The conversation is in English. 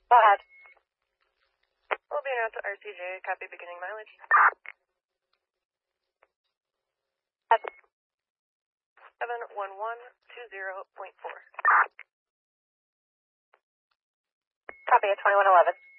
Go ahead. We'll be out to RCJ, copy beginning mileage. 71120.4. Copy at 2111.